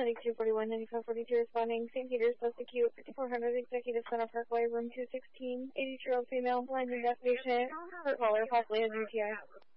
9241, 9542 responding. St. Peter's, Post Acute, 5400 Executive Center Parkway, room 216. 82-year-old female, blind and deaf patient, her caller, possibly has UTI.